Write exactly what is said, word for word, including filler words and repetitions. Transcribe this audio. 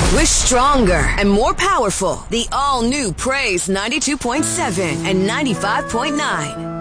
We're stronger and more powerful. The all-new Praise ninety-two point seven and ninety-five point nine.